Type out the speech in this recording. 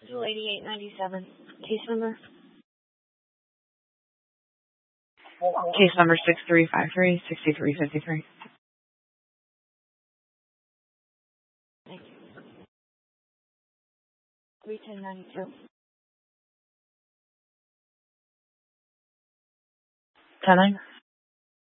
School 8897. Case number? Case number 6353, 6353. Thank you. 31092. 10-9.